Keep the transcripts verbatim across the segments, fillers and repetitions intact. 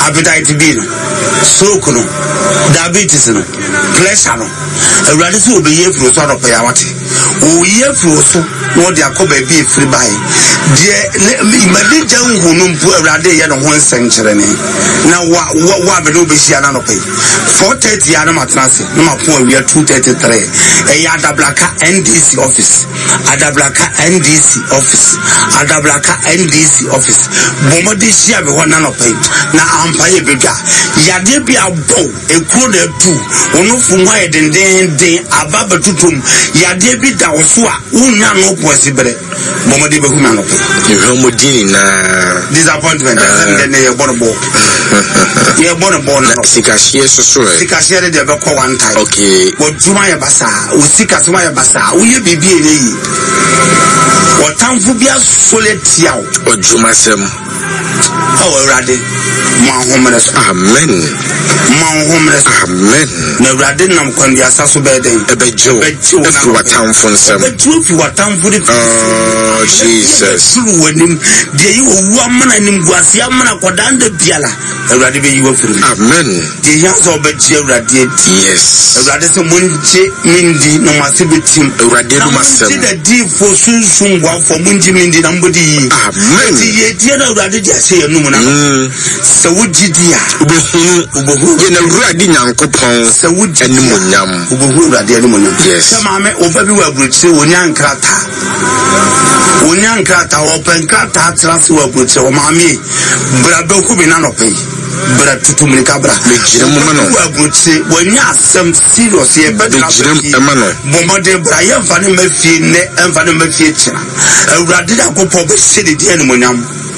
appetite B, stroke, no, diabetes, no, pressure, no. A radical be here for sort of payawati. Oh, here for so, what they are called baby free by. Dear, my young woman put a radical and one century. Now, what what will be she another pay? four thirty Anama Transit, no point, we are two thirty-three. A Yada Blacka N D C office, Adablaka N D C office, Adablaka N D C office. Bomadi Shia be one nano pay. Na Ampire Biga, Yadebia Bow, a crowd two, one from why den den den Ababa Tutum, Yadebi Dawsua, Una no possible. Bomadi Behumano pay. You homodini na disappointment, and then they are born a ball. You are born a ball. Sikashia so Sikashia de Bako one time. Okay. What Jumaya Basa, Usika Sumaya Basa, will you be B A? What time for be a solid yaw or Jumasem? Oh, Raddy, my homeless, amen. My homeless, amen. No Radinam can be a sasso bed, a bed, Joe, if you are town for some, the truth you are town for it. Oh, Jesus. When him, dear, you were one man and him was Yamana Quadanda Piala, a Raddy, you were free. Amen. The hands of a Radiate, yes. Radisson Munji Mindy, no Massibitim, Radium Master, the deep for soon soon one for Munji Mindy, Nambody. Amen. The dear Raddy, I say a number. So would you dear? In a Radin Uncle Pong, so would you Munyam, who would Radium? Yes, some mamma over everywhere would say Unyan Krata. Unyan Krata, open Krata, transfer with your mammy, Brabo Kubinanope. But to to Cabra, would say when you are some serious here, but Bomade Brian Fanny Murphy and Fanny Murphy, a Radida Copo City, the Animonium.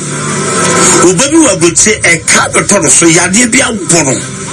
Ubabi would say a capital, so Yadibia Bono.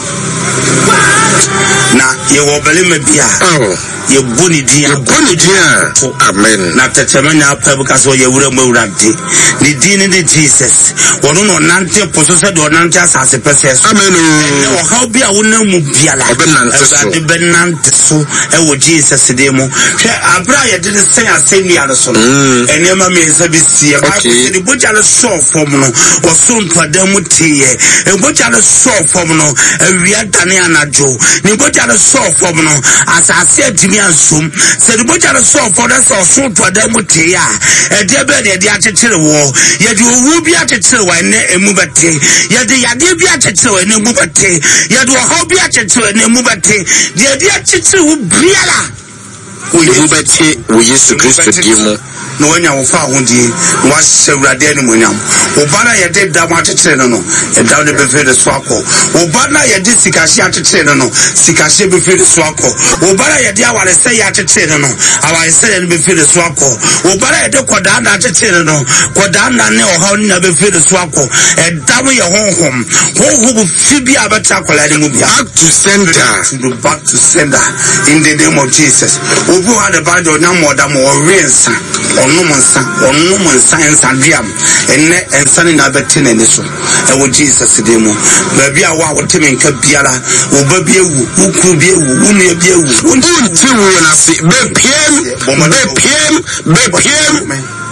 Now, you will believe me, Bia. Your bunny dear, bunny dear, amen. Not a Chamana Pebcas or your Murati. The Dean the Jesus, one on Nante possessed or Nantas as a possess. Amen. How be a woman Mubiala, the Benante so, and with Jesus demo. Abra didn't say a same Yadson, and Emma may say, the butcher saw formula or soon to a demuti, and butcher saw formula, and we are Daniana Joe. The butcher saw formula, as I said to me. Sum said the butcher saw for us or so to a demotia, a debut at the attitude war, yet you will be at a chill and a mubate, yet the idea be at a chill and a mubate, yet you will be at a chill and a mubate, the idea to be a we mubate, we used to Christ Demo. No one will found was several denimunium. Obana ya did Damata Tenano, and down the buffet the swako. Obana ya did Sikashia Tenano, Sikashi buffet the swako. Obana ya dia what I say at Tenano, how I said and buffet the swako. Obana ya do Quadana Tenano, Quadana no honey buffet the swako, and down your home home. Who will be a bataco letting move back to sender, back to sender in the name of Jesus. Who had a bad or no more than more rains. No monsa, or no one science and diam, and and sunny Nabertin and this one. And with Jesus demo, maybe I want to make a biala, or baby who could be a woman, be a woman. I see, be P M, be P M, be P M.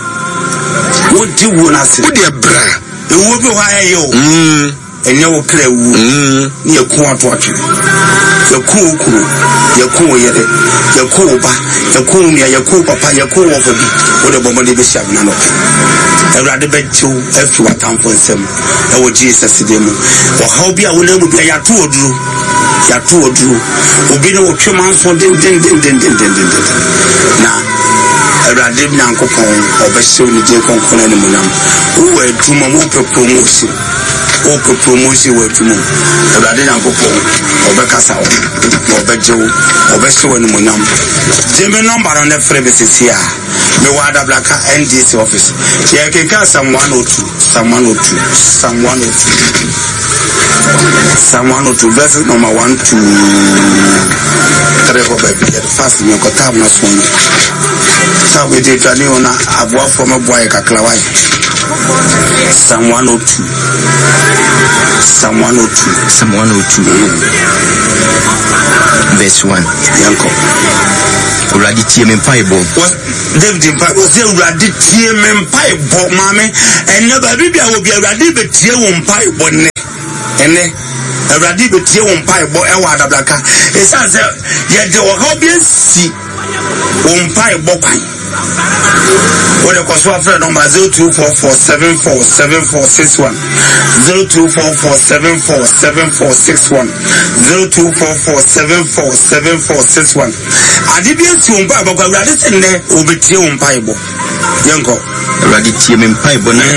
What do you want to say? Dear bra, it will be why you. And you will clear near Quantwatch. Your cool, your cool, your cool, your cool, your cool, papa, your cool over me. What a bomb of the shop, none of it. I rather bet you every what time for some. I would Jesus demo. Or how be I will never be a two or drew. Ya two or drew. Will be no two months for din din din din din din din. Now. I rather than Uncle Pong or Bessie J. Concord and Munam, who were two more promotion. Open promotion were to move. I rather than Uncle Pong or Becassa or Bejo or Bessie and Munam. Jimmy number on the premises here. Me wada blacka N D C office. Here can cast some one or two, some one or two, some one or two. Some one or two verses number one to three for baby. The first me got tab not one. So we did a new one. I've worked from a boy Kaklawai. Some one or two. Some one or two. Some one or two. Verse one. Yanko. Already T M Piebo. Was David in Piebo? Was already T M Piebo, mammy? And never be I will be already but T M Piebo. ene awurade betie wo mpa ebo e wa adabraka esa se ye de wo ha bi si wo mpa ebo kwan what the cost of number zero two four four seven four seven four six one zero two four four seven four seven four six one zero two four four seven four seven four six one adibia si umpa ebo kwa awurade se ne obetie wo mpa ebo yenko awurade tie me mpa ebo na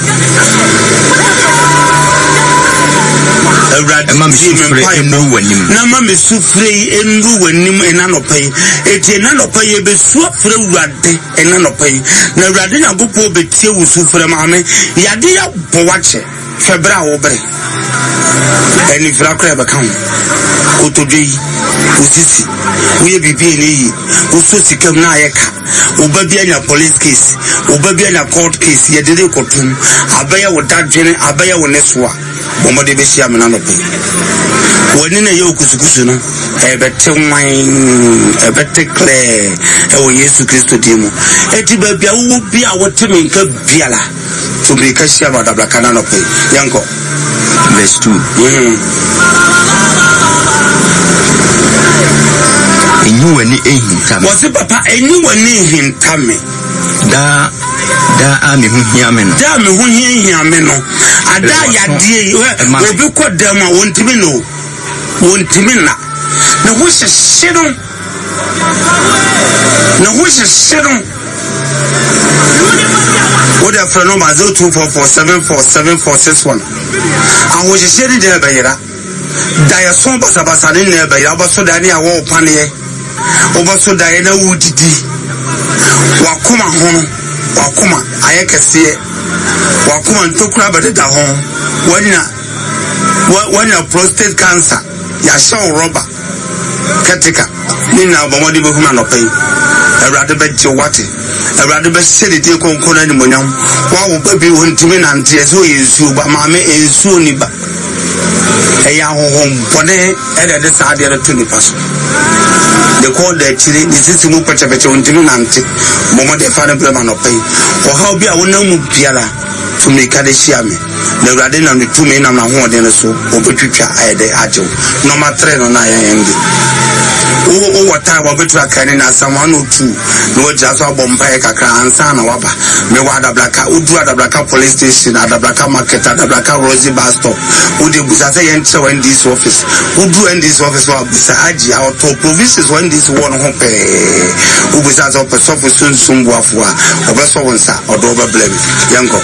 awurade ma me sufre enu wanim na ma me sufre enu wanim enanopai eti enanopai e be sufre awurade enanopai na awurade na gopo betie wo sufre ma me yade ya bowache febra wo bre eni fra kra be kan otodwe osisi wo bibi eni uso sikam na ayeka obabi anya police case obabi anya court case ye dede kotum abaya wo dadwene abaya wo nesoa bomode be hia me na no pe woni na ye okusukusu no e bete wan e bete clear e wo Yesu Kristo dimo eti ba bia wo bi a wote me nka biala to be ka hia ba dabla kana no pe yanko verse two mhm enyu wani ehintame wose papa enyu wani ehintame da da ami hu hia me no da me hu hia hia me no ada yade obi ko dem a wontimi no wontimi na na wo hyehye no na wo hyehye no what the phone number zero two four four seven four seven four six one and wo hyehye de be yira da ya son basa basa ne ne be yira baso da ne a wo pane obaso da ye na wudidi wakoma hono wakoma ayekese wakoma ntokura bededa ho wana wana prostate cancer ya show rubber katika nina bomodi be kuma no pai awrade be je wate awrade be sede de konkona ni monyam wa wo babi wo ntimi na nte so yesu ba maame ensu ni ba eya hohom bone ede de sa de to ni paso de ko de chiri ni sisi mu peche peche ntimi na nte bomode fa na blema no pai o ha obi a wona mu biala to me ka de hia me na awrade na to me na na ho de no so obetwitwa ayede ajew number three no na yenge o o wata wa betu akane na someone o two no just abompa e kakra ansa na waba me wa adablaka udu adablaka police station adablaka market adablaka Rosie bus stop udi busa say enter when this office udu when this office wa busa aji our top provinces when this one ho pe ubusa so pe so sun sun buafo a obeso wonsa odo ba blame yanko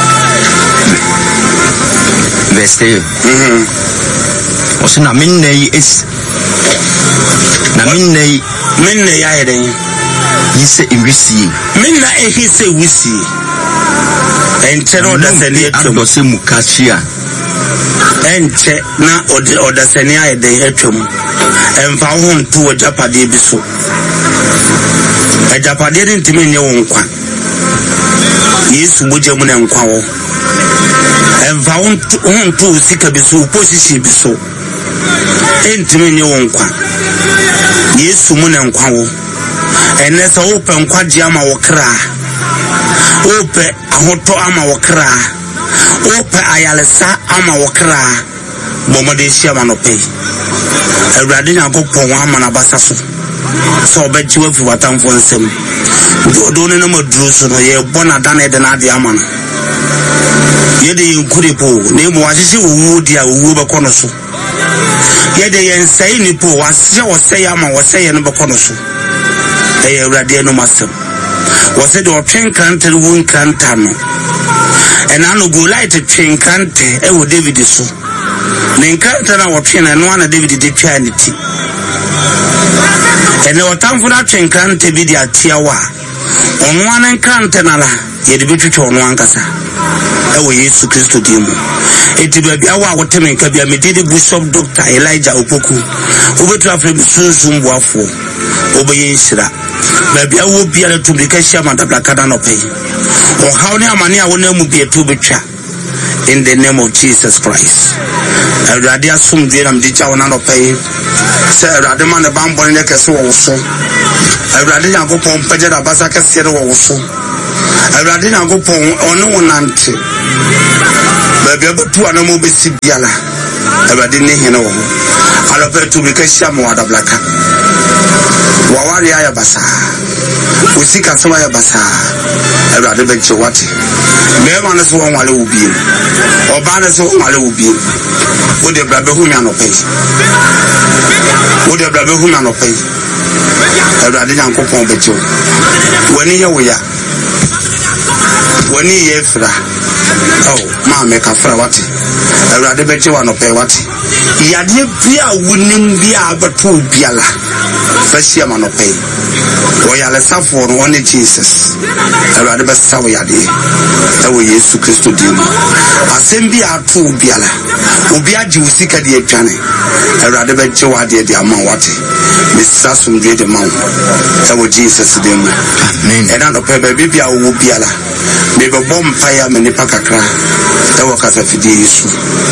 verse mhm osina minne is na minne minne ya yeden yise imrisi minna ehise wisi enchero da sene etwem ado se mukachia enche na ode oda sene ayeden etwem emfa ho ntu wajapade bi so ajapade din timi nye wo nkwa Yesu boje mu na nkwa wo emfa ho ntu sika bi so position bi so entimi nye wo nkwa Yesu mu na nkwa wo enesa open kwaji ama wokra ope ahoto ama wokra ope ayalesa ama wokra bomode hia ma no pe awurade nyakopon wa ama na basa so so obeji wafi watamfo nsem do ne na maduro so no ye bona dana de na ade ama no ye de yinkuri po ne mo wahye wuwu dia wuwu be kono so ye de yensai ni po wahye wosai ama wosai ne be kono so eye awurade no masem wose de otwen krante won kranta no ena no go light twen krante e wo David so ne kranta na wotwen na no ana David de twa ni ti ene otamfo na twen krante bi di atiawa ono ana krante na la ye de betwetwe ono ankasa e wo Yesu Kristo di mu eti ba bia wa wotemen ka bia medidi Bishop Doctor Elijah Opoku obetu afre sunsun boafo obeyin shira ba bia wo bia na tumika hia madabla kada no pay o hawne amane a wona mu bia to betwa in the name of Jesus Christ awurade asum die na mdi chawo na no pay se awurade man ne bambo ne kese wo so awurade yakopon pagya da basa kese re wo so Awurade Nyankopɔn ɔne wo nante baabi abɛtu anam obɛsi biala Awurade ne hene wo ho alɔpɛ tu bi ka hyia ma wadablaka waware ayɛ basaa wosika sɛm ayɛ basaa Awurade bɛgye wate bɛɛma no so wɔnwale wo biem ɔbaa no so wɔnwale wo biem wode bra bɛhu me anɔpɛ yi wode bra bɛhu me anɔpɛ yi Awurade Nyankopɔn bɛgye wo w'ani yɛ wo ya w'ani yɛ fra oh maame ka fra wate Awurade bɛgye wo anɔpɛ wate yadeɛ bia wonim bia abɛto biala fɛhyia ma anɔpɛ yi wɔyalesafoɔ no ɔne Jesus Awurade bɛsa wo yadeɛ ɛwɔ Yesu Kristo din mu asɛm bi ato biala obi agye wo sika de atwane Awurade bɛgye wo adeɛ de ama wate mesra somdwe de ma wo ɛwɔ Jesus din mu amen ɛna anɔpɛ baabi bia wo biala mebɛbɔ mpaeɛ ama nipa kakra ɛwɔ kasafidie Yesu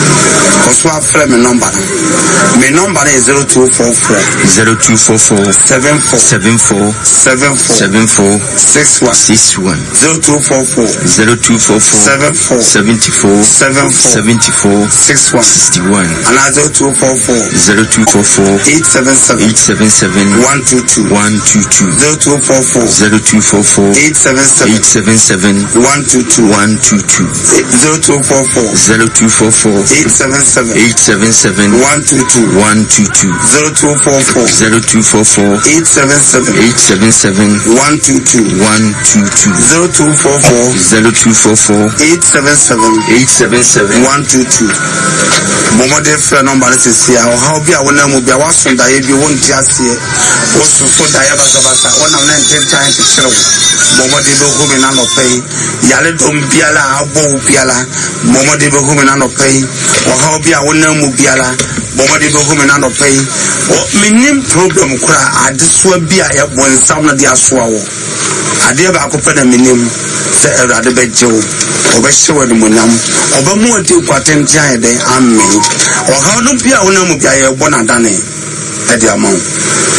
kɔso afrɛ me number no me number no is zero two four four zero two four four seven four seven four seven four seven four six one six one zero two four four zero two four four seven four seventy four seven four seventy four six one sixty one and zero two four four zero two four four eight seven seven eight seven seven one two two one two two zero two four four zero two four four eight seven seven eight seven seven one two two one two two zero two four four zero two four four eight seven seven eight seven seven one two two one two two zero two four four zero two four four eight seven seven eight seven seven one two two one two two zero two four four zero two four four eight seven seven eight seven seven one two two Bomode fɛ number is here how be a wona mu bia waso da ye bi wonti asie woso so da ya basa basa wona na ntɛntan te kyerɛ wo bomode be hu me na no pɛi yale dom biala abo biala bomode be hu me na no pɛi o how be a wona mu biala bomode be hu me na no pɛi o menim problem kura adesoa bia ya bonsam na dia soa wo ade ba ko pɛ na menim sɛ Awurade bɛgye wo obɛhyɛ wo animonyam ɔbɛmu ati kwatenti ayɛdɛ amen ɔhaw no bia wo na mu bia yɛ bɔ na dane ɛde ama wo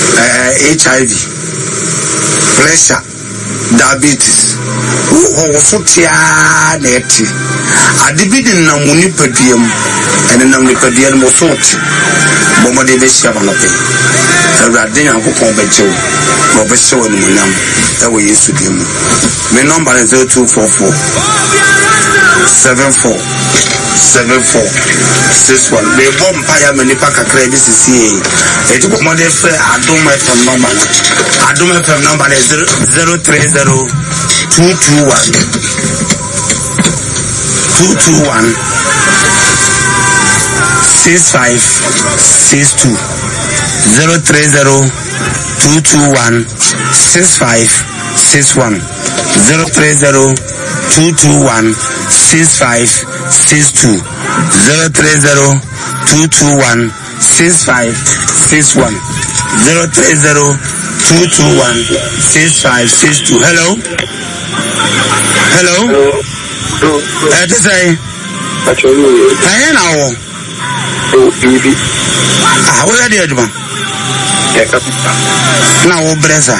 H I V pressure diabetes wo so tia na eti ade bi di na mu nipadua mu ene na nipadua mu so ti bo mo de be hia ma no pe Awurade Nyankopɔn bɛgye wo bɛhyɛ wo animonyam ɛwɔ Yesu din mu me number is zero two four four seven four seven four six one me bom pa ya me nipa kakra bi sisi e ti ko mo de fɛ Adom F M number no Adom F M number is zero three zero two two one two two one six five six two zero three zero two two one six five six one zero three zero two two one six five six two zero three zero two two one six five six one zero three zero two two one six five six two. Hello. Hello. Hello. Eh, this is. Actually. I know. Oh, baby. Ah, where are you, man? Yeah, Captain. Now, Bresa.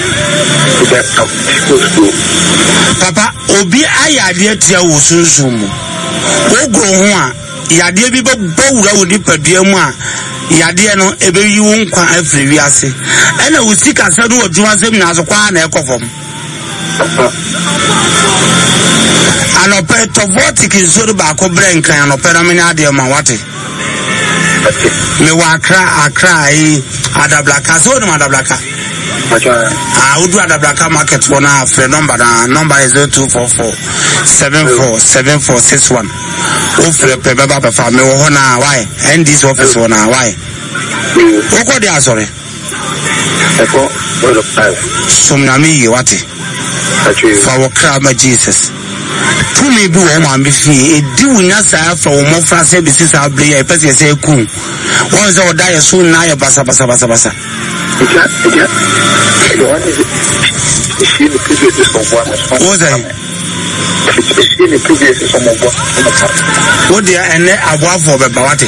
Papa, obi ayade tia wo sunsumu. Wo gro ho a yade bi bawura wo nipadua mu a yade no ebe yi wo nkwa afiri wiase. Ena wo sika sa no odwuma sem na so kwa na ekofom. Anope to votic nso ba ko brenkan anope na me na ade ma wate. Me wa akra akra ai adablaka so no adablaka. Ah, we do have the black market one after number. Number is zero two four four seven four seven four six one. Hopefully, Pebaba Papa, me wona why? And this office one why? What got there? Sorry. Some nami what? For our crowd, my Jesus. To me, do one be free. It do not say for more France. This is our blue. I pass you say cool. Once I die soon, now you basa basa basa basa. What is it? She the previous is from one. What is it? She the previous is from one. What do you and I want for the Bawati?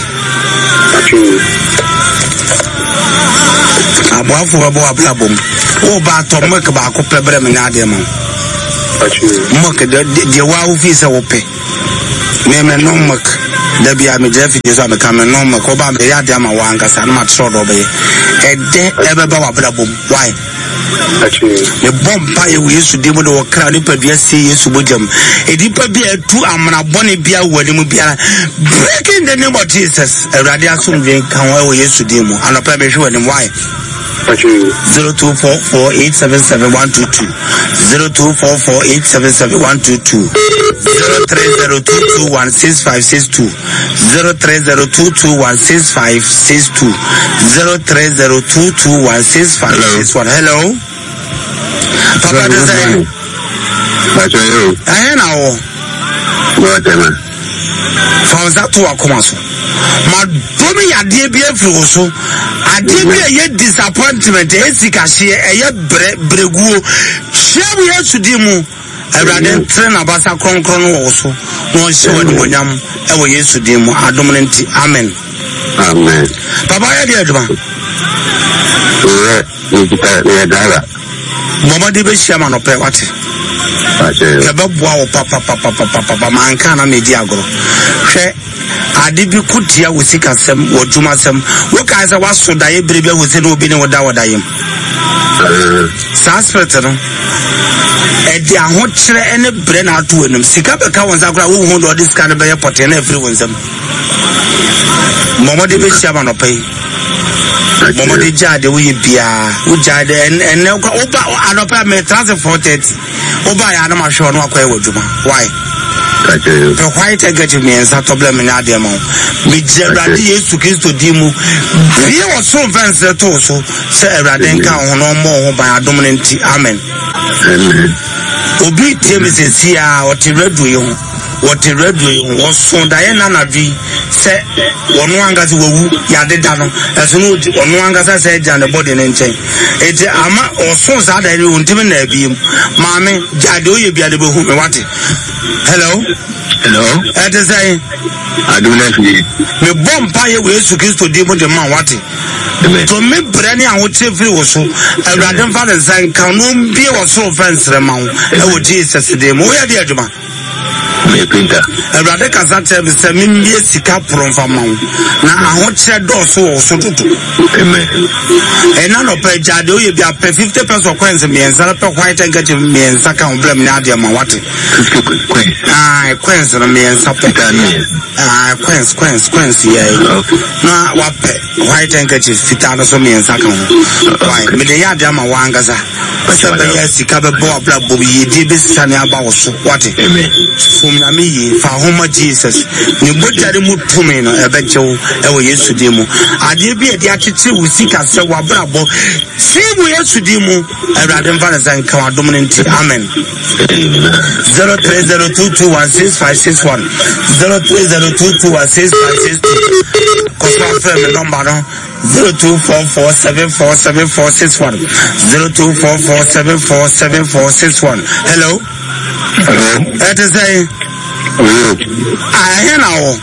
I want for a boa blabum. Oh, but to make a back of Pebble and Adiamon. Mock the wow visa ope. Name a no mock. There be a midget is on the camera no mock. Obama Yadama Wangas and much short of it. A day ever bob. Why? The bomb fire we used to deal with our crowd, if you see you with them. A deeper beer, two amana bonny beer, where they will be breaking the name of Jesus. A radiation being come where we used to deal with, and a private show and why. Zero two four four eight seven seven one two two zero two four four eight seven seven one two two zero three zero two two one six five six two zero three zero two two one six five six two zero three zero two two one six five six one. Hello, Papa. This is I know. From that to a commercial. My dummy idea be a so I did be a yet disappointment. Esika she a yet bregu. Share we have to demo. I rather train about a cron cron also. No show and William. I will use to demo. I dominant. Amen. Amen. Papa, I did one. Mama de be shaman of Pewati. Wow, papa, papa, papa, papa, man can't make diagro. Adibi kutia usika sem wajuma sem wakaza waso daye brebe hose no bi ne woda woda yem saspet no e di ahokyere ene bre na ato enum sika beka wonza kura wo hu do this kind be pote na every wonsam momode be shaba no pay momode jade wo ye bia wo jade ene oba anopa me transport oba ya na ma hwe no akwa wajuma why the white get me and that problem in Adamo. Me Gerardi Yesu Christo Dimu. We was so fancy also. Say Radenka on no more by a dominant. Amen. Obi Tim is here or the red wheel. What the red wheel was so Diana Navi. Say one wangas woo Yadano. As soon as one wangas said, and the body and chain. It's Ama or so sad that you won't even be. Mammy, Jado, you be able to what? Hello? Hello? At the say, I do not need me bomb fire with to kiss to demon the man what? To me, Brenny, I would say free also. I rather father saying, can no be or so fancy amount. I would Jesus today. Where dear Juma? Me pinta. I rather can tell me some music up from Famount. Now I want to do so so to. Amen. And none of a jado, you be up fifty percent of coins and me and Salapa White and get me and Saka and blame Nadia Mawati. Ah, Quens and me and Sapeka. Ah, Quens, Quens, Quens, yeah. No, what White and get you fit out of me and Saka. Why, Media Wangaza. Yes, you cover Bob Bobby, Dibis Sanya so what? Amen. Nami for Homer Jesus. You put that mood to me, I bet you ever used to demo. I did be at the attitude we seek as a wababo. See, we used to demo. I rather than and come dominant. Amen. Zero three zero two two one six five six one zero three zero two two one six five six two. Cause my friend the number zero two four four seven four seven four six one zero two four four seven four seven four six one. Hello. Hello. That is a I hear now.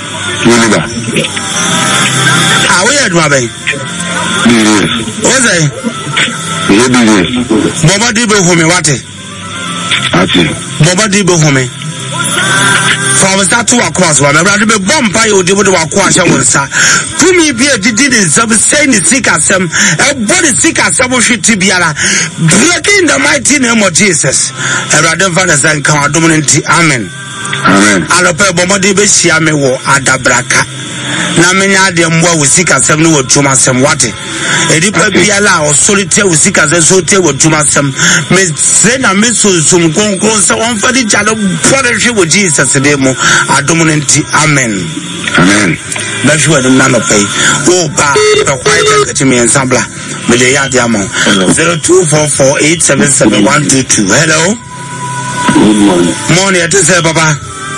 I will do my baby. What's it? Boba Dibo Home, what? Boba Dibo Home. From that to across one, rather be bomb by you, do what quash and sir. To me, be a did in some saying the sick as some, a body sick as some shit to be ala, breaking the mighty name of Jesus. A rather than a come dominant. Amen. Amen. Alope bomodi be shia me wo adabraka. Na menya de mwa wusika sem no wotuma sem wate. Edipa biala o solitaire wusika ze so te wotuma sem. Me se na me so sum konkron se on fa di jalo pore hwe wo Jesus de mo adomunenti. Amen. Amen. That's what I'm not pay. Oh, ba, the white get me ensemble. Me de ya dia mo. zero two four four eight seven seven one two two. Hello. Good morning. Morning, I just say, Papa.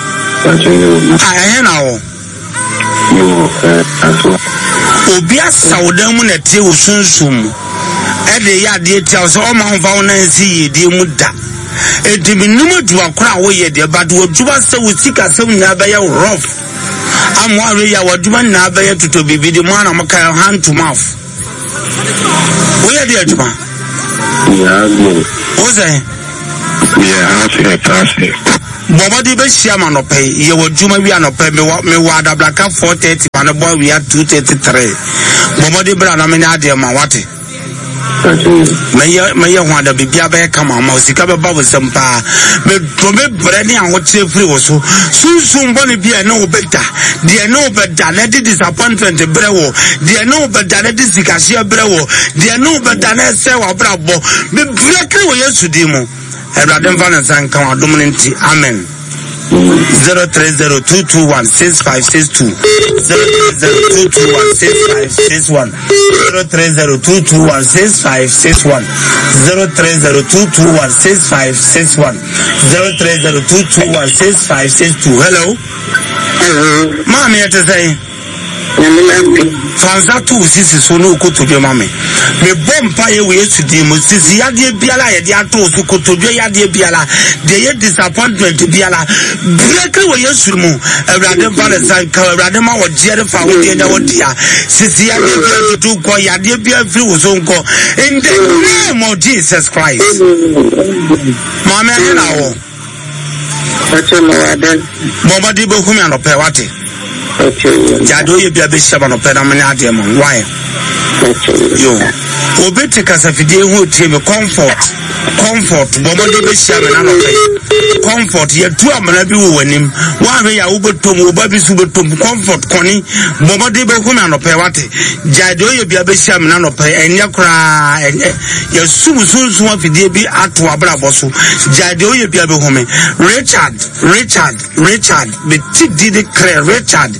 I know. Obia Saudam at you soon soon. At the yard, dear tells all my found and see, dear Muda. It be no more to a crowd way, dear, but what you are so sick as some Nabaya rough. I'm worried I would do one Nabaya to be the man I'm a kind of hand to mouth. Where, dear Juma? What's I? Yeah, I see it, I see. Bobody be shaman no pay. You will do my no pay me what me wada black four thirty and a boy we are two thirty three. Bobody brand I mean idea man what it. May may you want to be Biabe come on Mosika Babu Sampa. Me Tobe Brady and what free was so soon soon Bonnie be a no better. Dear no better let the disappointment brewo. Dear no better let the Zikasia brewo. Dear no better let Sewa Bravo. Me break away to demo. Radem Valence and come on dominanti. Amen. Zero three zero two two one six five six two zero three zero two two one six five six one zero three zero two two one six five six one zero three zero two two one six five six one zero three zero two two one six five six two. Hello. Hello. Mommy, what to say? Fanza two sisi so no kotodwe mame me bompa ye we sudi mo sisi yade biala ye dia to so kotodwe yade biala de ye disappointment biala break we yesu mu awrade valentine ka awrade ma wo jere fa wo de wo dia sisi yade biala to ko yade biala free wo so nko in the name of Jesus Christ mame na wo Acha mo adan boba di bo humi anope wate. Okay. Jado ye bia be shaba no peda mane ade mo why? Okay. Yo. Obeti kasafide hu tie me comfort. Comfort bobo de be shaba na no pay. Comfort ye tu amana bi wo wanim. Wa hwe ya wo betom wo ba bi su betom comfort koni bobo de be hu me no pay wate. Jado ye bia be shaba na no pay enye kra enye ye sumu sunsun afide bi ato abrabo so. Jado ye bia be hu me. Richard, Richard, Richard, be ti di de clear Richard.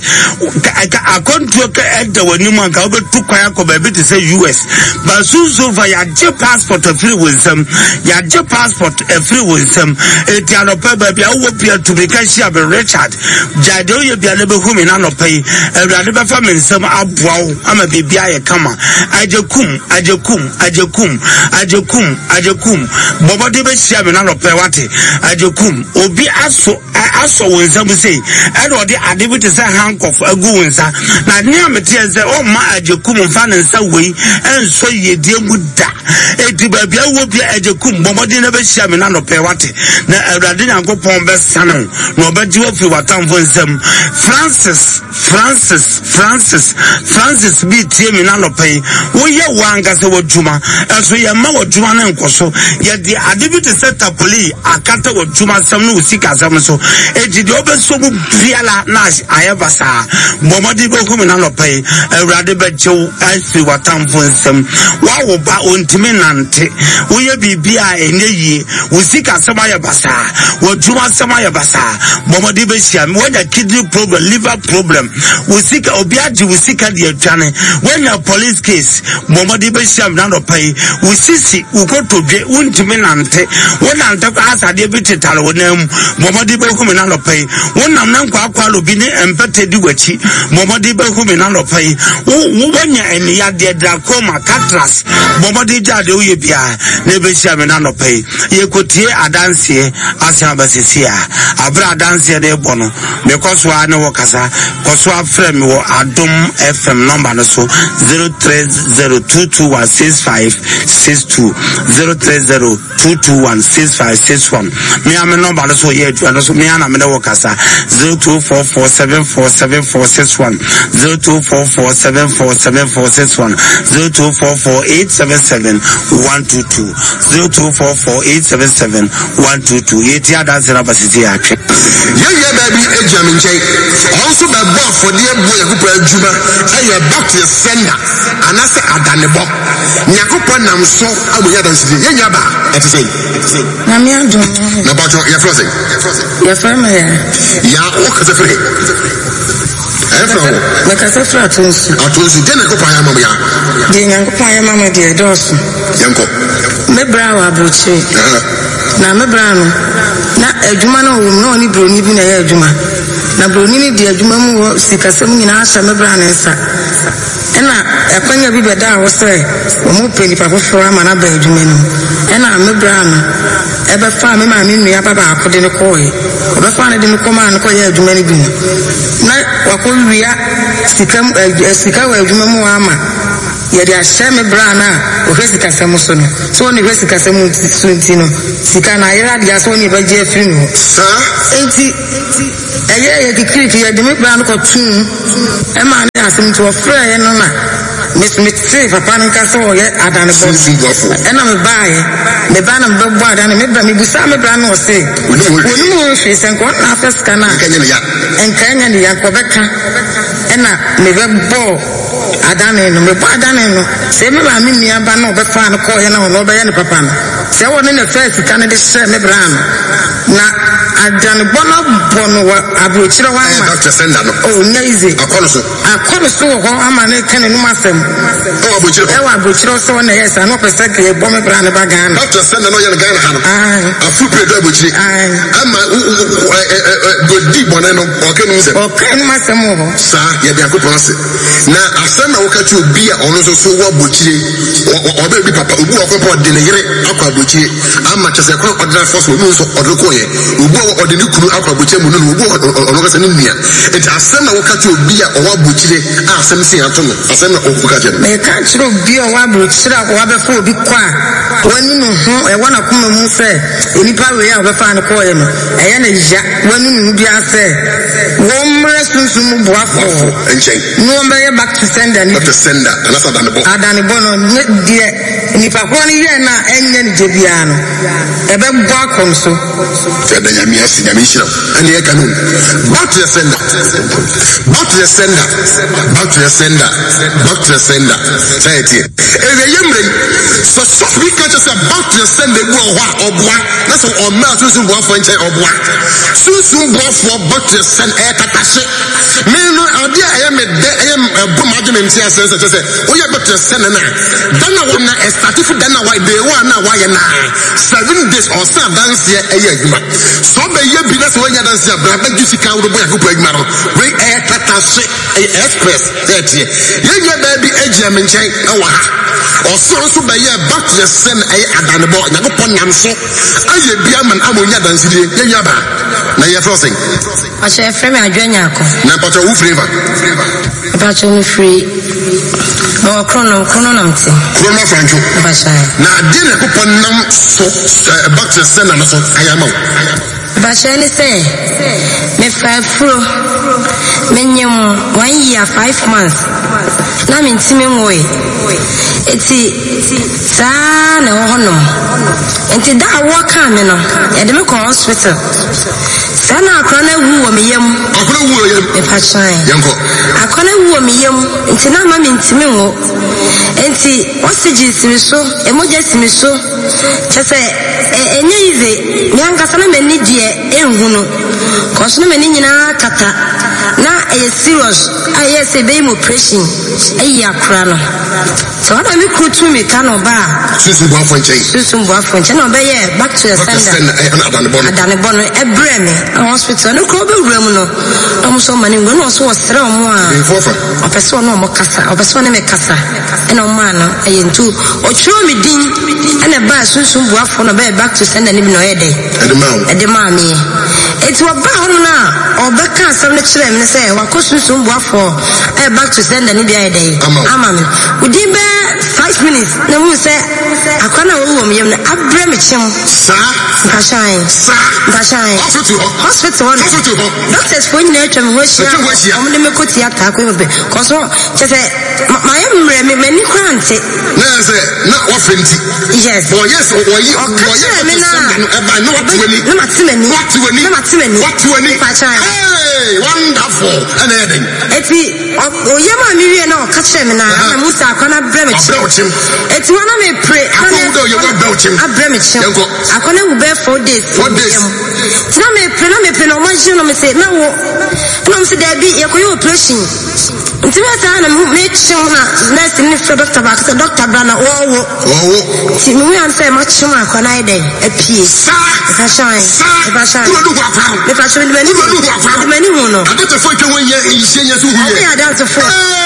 I can't talk at the when you want to go to Kwayako baby to say U S. But soon so far, your J passport a free with some, your J passport a free with some, a piano baby. I will be to be cashier by Richard. Jado, you be a little woman on a pay, a rather family some up. Wow, I'm a baby. I come. I just come, I just come, I just come, I just come, I just come. Boba de Beshaman on a pay what I just come. Obi aso, I also when some say, I know the adibit is a hank of a goonsa. Now, near me tears, oh, my, you come and find in some way, and so ye dear with that. A tibia will be a jacum, but never share me none of Pewati. Now, I didn't go upon best son, no, but you have what time for some Francis, Francis, Francis, Francis be team in none of pay. We are one gas over Juma, as we are more Juma and Koso, yet the adibit is set up police, a cutter of Juma, some new sick as I'm so. A jidoba so Piala Nash, I ever saw. Bomadi go come in no pay a radical joe I see what time for some wow ba untiminante we be bia in ye we seek a samaya basa what juma samaya basa Bomadi Besham when a kidney problem liver problem we seek obiaji we seek at the channel when a police case Bomadi Besham none pay we see we go to the untiminante when I'm talking as a deputy talo name Bomadi go come in no pay when I'm not quite lobby and petty do what Momodi be hu me na no pai wo wonya eni ya de dracoma catras Momodi jade wo ye bia na be hia me na no pai ye kotie adanse asia basisia abra adanse de bono me koso a ne wo kasa koso afre me wo Adom F M number no so zero three zero two two one six five six two zero three zero two two one six five six one me am number no so ye no so me ana me wo kasa zero two four four seven four seven four six one zero two four four seven four seven four six one zero two four four eight seven seven one two two zero two four four eight seven seven one two two eight ya dance na basiti ya twe yeah yeah baby ejamin chai also be born for the boy yakupo adwuma ayo back to the sender anase adanebo nyakupo nam so aboya dance ye nya ba eti say na me adom na ba jo ya frose ya farma ya ya o ka se free Efro. Makasa fra tonsu. Atonsu dena ko pa ya mama ya. De nyanko pa ya mama de dosu. Yanko. Me bra wa abroche. Na me bra no. Na adwuma no wo no ni broni bi na ya adwuma. Na broni ni de adwuma mu wo sikasem nyina asha me bra na nsa. Ena ekwanya bi beda wo se wo mu peni pa foforo ama na ba adwuma ni. Ena me bra no. Ebe fa me ma me nua baba akode ne koyi. Obe fa ne de me koma ne koyi adwuma ni bi. Na wako wia sikam sika wa adwuma mu ama ye dia share me bra na o hwesi kasem so no so oni hwesi kasem sunti no sika na yera dia so oni ba je afiri no sa enti eye ye dikiri ye de me bra no ko tun e ma na asem to ofra ye no na Miss Mitzi, Papa Nicaso, yet Adana Boss, and I'm a buy. The ban of Bob Bad and me Busama Brano say, we know she's and what after Scana and Kenya and Yakobeka and me Bo Adana, no me Badano, say me by me and Bano, but fan of Koyan or Robayana Papa. Say one in the first Canada share me brano. Now, Adana Bono Bono, Abuchira, Doctor Sendano, oh, lazy. A colosso, a colosso, I'm a can in Massam. Oh, Abuchira, Abuchira, so yes, I know per second, a bomb brand of Bagan. Doctor Sendano, Ghana, a full plate of Abuchira. I'm a good deep one, and okay, okay, Massam, sir, yet they are good ones. Now, I send a worker to be on also so what Buchi or baby papa who walk up on the Aqua Buchi. I'm much as a crop of that force will move or the coy, who or the new Aqua Buchi, who walk on August and India. It has sent a worker to be or what Buchi, ah, some say Antonio, a send of Bukajan. They can't be a wabu, sit up, wabu for big quack. When you know, I want to come and say, any power we have a fan of coin, and when you be a say, one response to move and change. No one back to send and to send that, and that's not the book. I done a bono, dear, and if I want to hear now, and Jebiano, a big walk on so. And the canoe. Back to the sender. Back to the sender. Back to the sender. Back to the sender. Say it here. And the young so so we catch us back to the sender or what? That's all melt soon for or what? Soon soon for back to the sender. Me no idea I am a I am a bombardment in sense to say, oh, you back to the sender now. Then I want to start if then I they want now why now seven days or seven dance here a year. So be ye be that's when you dance here, but you see can go back up again. We air tatashi express that here. You baby edge and chain or so so by ye back to the sender a at the board. Now upon them so I be a man ammonia dance here. Yaba. Now you're flossing. I shall frame a junior. Now, but you flavor. But you free. No, chrono, chronomty. Chrono Franco. Now, dinner upon them so back to the sender. I am out. But shall say, me five fro, menium one year, five months. Now, in Timmy way. It's San or Honum. And to that walk coming on, and the local hospital. Sana Crana woo me yam, I couldn't woo him if I shine. I couldn't woo me yam, and to now, mammy, Timmy. And see, what's the gist me so, and what just me so. Just say, and easy, young Cassana many dear, and Huno. Cosno many kata. Now, a serious, I say, baby, pressing a year crano. So, what am I could to me, Cano Bar? Susan Buffon, Susan Buffon, and obey back to the sender. I done a bonnet, a bremy, a hospital, no crowbar remuno. Almost so many women also was thrown more. A person no more cassa, a person in a cassa, and no man, a yen two, or show me ding, and a bar Susan Buffon a bed back to send an even a day. At the mammy. It's what bound now, or back can't some children and say, what could Susan Buffon a back to send an India day. Amam. Would you bear five minutes? No one say, I can't know me, I bring it, sir. Shine, shine. Hospital, doctors for nature, wish you only make good attack with me. Cause just say, my own many grants. Not often. Yes, or yes, or you are not too many. What to any, what to any, what to any. Hey, wonderful. And adding. It's oh, Yama, you know, catch him now. I'm Musa, can I bring it? It's one of me pray. I know you won't belch him. I bring it. I can't bear four days. Four days. Tell me, pray, me, pray, no one, you know, me say, no, no, say, there be a operation. Until I time I make sure nice to live for Doctor Bax, Doctor Brana, oh, oh, see me and say much more can I day a piece. If I shine, if I shine, if I show many, many one. I got to fight when you're in seniors who are down to four.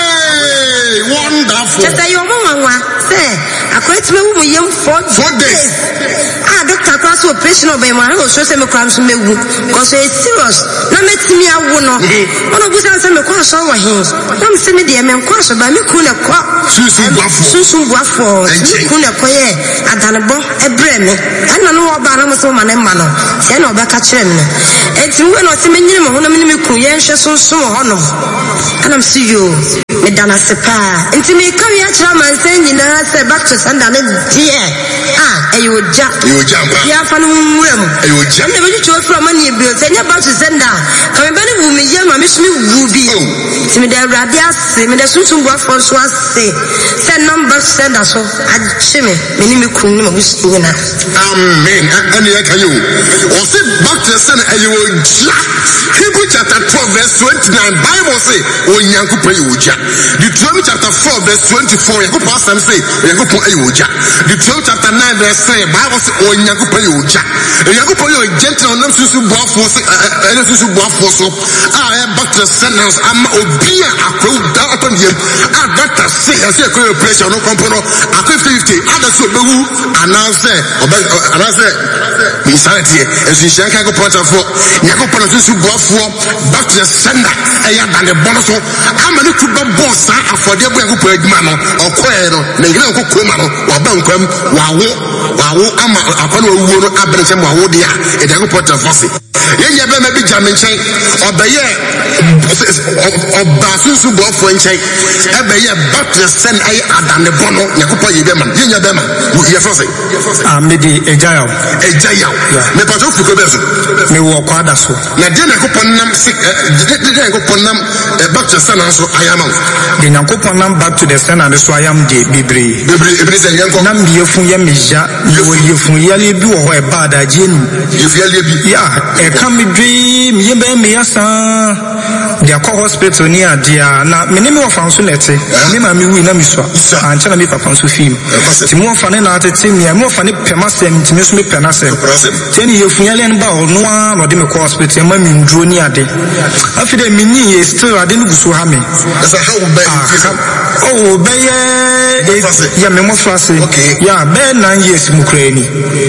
Wonderful. Just say your mama say, I quit me young for four days. Ah, Doctor was operation of my man was so same crimes me wu because it's serious na metimi awo no ono busa say me kwa so wa hin na me say me de me kwa so ba me ku na kwa susu buafo susu buafo me ku na kwa ye adanebo ebre me ana no wo ba na mo so ma na ma no se na obeka kire me enti we no se me nyine mo ho na me me ku ye nhwe so so ho no ana me see you me dana sepa enti me ka ya kira man say nyina say back to sender na die ah e yo ja yo ja ya fa no nwura mu e yo ja na be cho from mani bi o say nya back to sender ka me ba ni wu me ye ma me so me wu bi ti me da rade ase me da sunsun bo afọ so ase say number sender so ache me me ni me ku ni ma wusu nyina amen and you can you o say back to sender e yo ja Hebrew chapter twelve verse twenty-nine Bible say o nyankopon e yo ja Deuteronomy chapter four verse twenty-four Yankopon sam say Yankopon e yo ja Deuteronomy chapter nine verse three Bible say o nyankopon e yo ja Yankopon yo gentle on them susu boafo say e susu boafo so ah back to sentence am obia akro da upon him ah doctor say I say akro pressure no kompono akro fifty ada so bewu announce announce insanity esu shanka go point of Yankopon susu boafo back to sender e ya dan the bonus so amani kuba boss afode bo Yankopon adwuma no okoe no na ngire ko koma no wa ba nkwam wa wo wa wo ama akwana owuo no abere che mo wo de a e de Yankopon tafose yenye be ma bi jame nchen obaye oba susu boafo nchen ebeye back to send ay adane bono Yankopon ye be ma yenye be ma ye fose amedi ejayo ejayo me pato fuko be so me wo kwada so na de Yankopon nam sik de Yankopon nam back to send so ayama de Yankopon nam back to the sender so ayam de bibre bibre bibre se Yankopon nam ye fun ye meja wo ye fun ye le bi wo ho e ba da je nu ye fun ye bi ya e kan mi dwi mi ye be me yasa de akọ hospital ni adia na me ne me wo fa so lete me ma mi wi na mi so ancha na mi papa so film ti mo fa ne na atete mi mo fa ne pema sem ti me so me pena sem ti ni ye fun ye le no ba ono a no de me ko hospital ma mi nduro ni ade afide mi ni ye still ade no guso ha me that's how we buy oh be ye ya me mo frase ya be nine years mu krani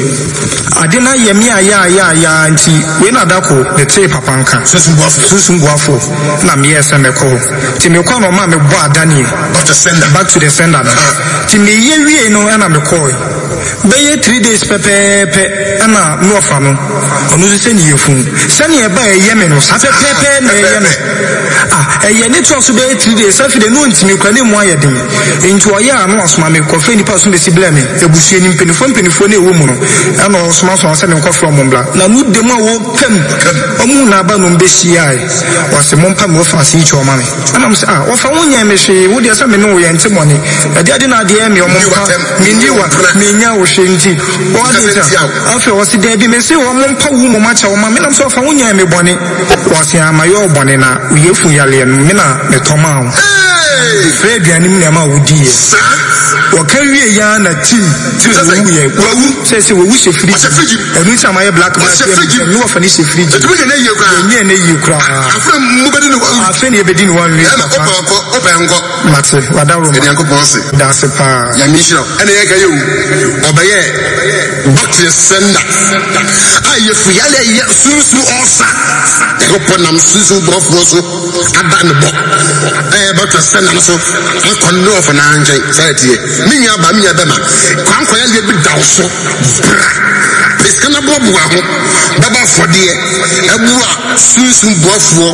ade na ye mi aya ya ya nti we na dako the tape papa nka susun boafo na me yes me ko ti me ko no ma me bo adani back to sender back to the sender ti me ye wie no na me ko be ye three days pepe pe na no fa no onu se ni ye fun se ni e ba ye me no sa pepe pe na ye me ah e ye ni to so be three days afi de no ntimi kwa ne mu ayede nti o ya no asoma me ko fe ni pa so be si blame ebusu ni mpenifo mpenifo na ewo mu no na osoma so ase me ko from mbla na nu de mu a wo pem omu na ba no be si ai wase mo pam wo fa si cho ma me ana mo se ah wo fa wonya me hwe wo de asa me no wo ye ntse moni ade ade na ade me o mo pa me ndi wa me nya wo hwe nti wo ade nti afi wo si de bi me se wo mo pa wo mo ma cha wo ma me na so fa wonya me boni wase amayo boni na ye fu yale me na me toma wo fe biani me ma wo di wo ka wie ya na ti ti wo ye wo se se wo wu se friji enu ti amaye black man no wo fa ni se friji na ye kra nye na ye kra afra mu bedi no afa ni ebedi ni wan wi na opa opa enko mate wadaro ma Yankopon se da se pa ya mishra ene ye ka ye obaye back to sender aye fu yale ye susu osa Yankopon nam susu brofo so adan bo eh back to sender so akon no of na nje sayetie minya ba minya be ma kwan kwan yale bi dawo so Piskana bobu wa ho baba fodie ebu a sunsun boafo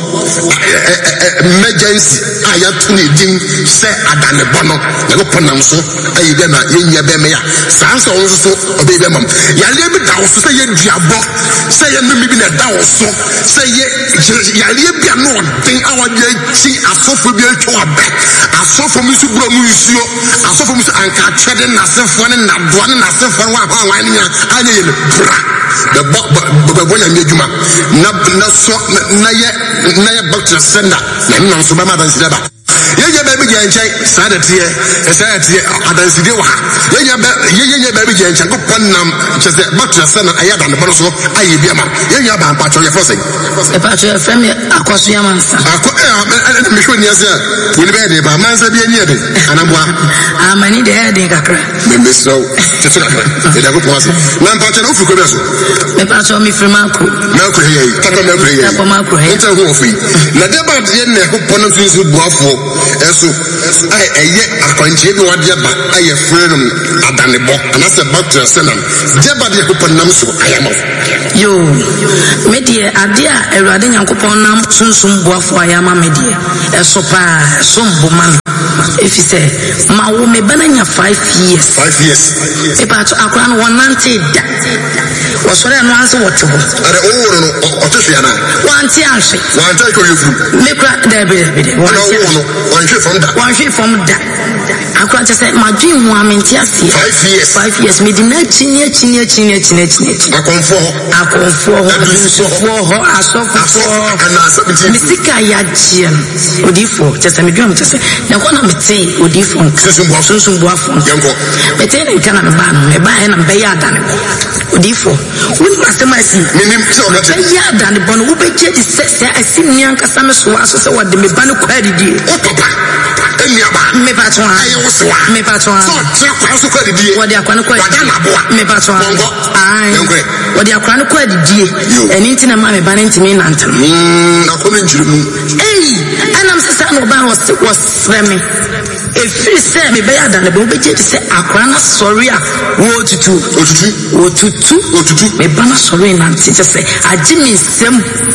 emergency aya tuni din se adane bono na go ponam so ayi be na yenya be me ya sanso wo so obe be mam ya le bi dawo so se ye duabo se ye no mi bi na dawo so se ye ya le bi no din awaje chi asofo bi atwa abe asofo mi su bro mu isuo asofo mi su anka twede na sefo ne na doa ne na sefo wa ha wa nya anya ye the boy boy and Juma na na so na ye na ye back to sender na no so ba ma ban silaba yenya baby jenche sadatie esatie adanside wa yenya yenya baby jenche go ponnam chese batra sana ayada ne boro so aye biama yenya ba pacho ye fose e pacho ye femi akoso yamansa ako eh me hwani ase woni be de ba mansa bi ani ade anabwa amani de de kakra me meso tete kakra e da go pose na pacho no fuko beso me pacho mi frimanko na ko he taka na ko he taka ma ko he nta ho ofi na de ba de ne ko pono finsu buafo eso ai eye akwantie bi wade ba aye freedom adanebo anase bacteria senam de ba de ko ponam so ayama yo medie ade a Awurade Nyankopon nam sunsum buafo ayama medie eso pa sombo man efi se ma wo me bananya five years five years e pa to akwa no wonante da wo sore no anse wote ho are o woro no otohwe na wanti ahwe wanti ko yefu me kra da be be wanti no wanhwe from da wanhwe from da akwa te se ma dwen ho amenti ase five years five years me di na chinie chinie chinie chinie chinie akonfo akonfo ho akonfo ho asofo misika ya jien odifo te se me dwen te se na ko na mete odifo sunsun buafo yanko mete ne kana me ba no me ba na be ya da ne odifo woni masemasi minim se o gate be ya da ne bo no wo be je di se se asim ni ankasa me so aso se wode me ba ne kwadi di otopa eni aba me pa to aye wo se wa me pa to so tira kwa so kwadi di wode akwa ne kwadi wada na boa me pa to ai yanko wode akwa ne kwadi di eni ntina ma me ba ne ntimi nantam mm akwa me njiru eh anam se sa no ba was was frame efiri se me be ya da ne bo be je di se akwa na sorry a wo tutu otutu otutu otutu me ba na sorry na nti je se agi mi nsem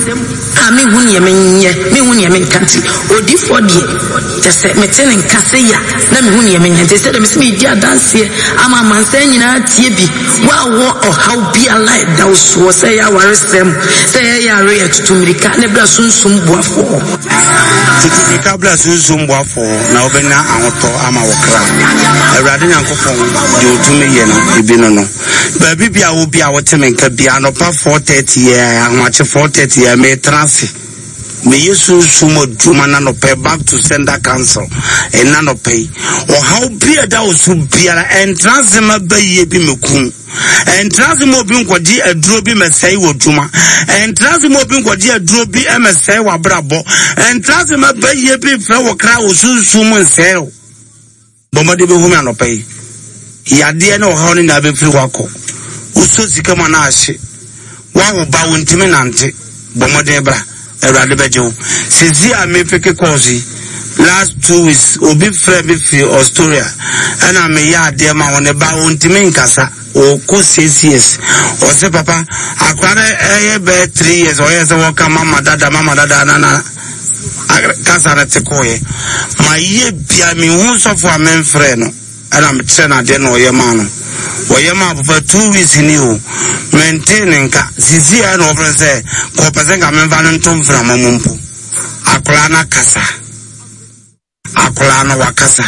a me hu ne me nye me hu ne me nkanti odifo de je se me tene nkase ya na me hu ne me nye se de me se me di adanse ama mansa nyina tie bi wa wo o how be alive da so se ya waresem se ya re ya tutumirika ne bra sunsum boafo tutumirika bra sunsum boafo na obenya ahoto ama wokra Awurade Nyankopon de otumi ye no ebi no no ba bibia wo bia woteme nka bia no pa four thirty ya ahwache four thirty ya me transi me yesu sumo duma na no pay back to sender council and na no pay or how bia da osu biara entrance ma baye bi mekum entrance mo bi nkodi aduro bi mesai wo duma entrance mo bi nkodi aduro bi emesai wa brabo entrance ma baye bi fra wo kra osu sumo nsel bomade be hu me no pay yade na o ha oni na be firi wako uso sika ma na ahye wa wo ba wo ntimi nante bomade bra Awurade bejo sisi a me peke kozi last two weeks obi frɛ bi fi Australia ana me ya de ma won ba ontimi nkasa o ko six years o se papa akwara eye be three years o yes wo ka mama dada mama dada na na kasa na te koye ma ye bia mi hu so fo amen frɛ no ana me tse na de no ye ma no o ye ma for two weeks ni o maintain nka sisi a no ofre se ko pese nka me va no ntom fra mamumpo akola na kasa akola na wakasa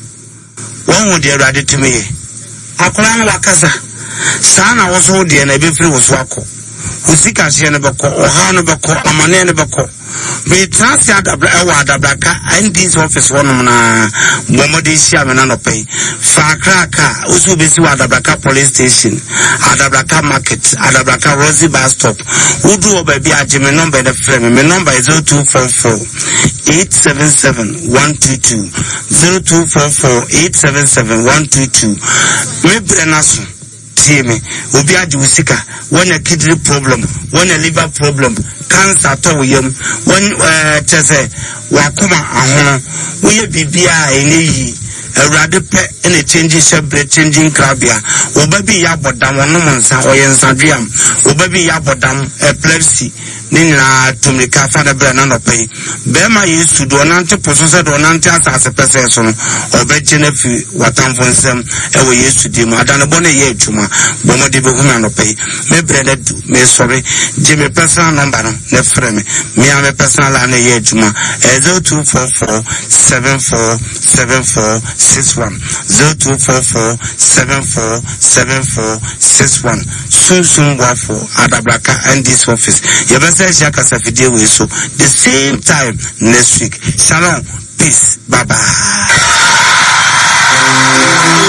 won wo de Awurade tumi ye akola na wakasa sana wo so de na be firi wo so akọ usika hye ne beko oha no beko amane ne beko me trans adabra ewa adabraka and this office one na bomode hia me na no pay fa kraka usu be si adabraka police station adabraka market adabraka Rosie bus stop udu obabi age me number the frame me number is zero two four four eight seven seven one two two zero two four four eight seven seven one two two me brenaso me obi age usika when a kidney problem when a liver problem cancer to yam when uh tese wakoma ahono we bibia eniyi Awurade pe ene change shape changing crabia obabi ya bodam wono monsa oyensadwiam obabi ya bodam epilepsy ni na tumika fa na bra na no pay be ma yesu do nante poso se do nante asase pese so no obeje na fi watamfonsem e wo yesu di ma adane bone ye adwuma bomode be huma no pay me bre na du me sorry je me personal number no na frɛ me me am personal la na ye adwuma zero two four four seven four seven four six one zero two four four seven four seven four six one soon soon wafo adabraka and this office you say Shaka Safide we so the same time next week. Shalom. Peace. Bye bye.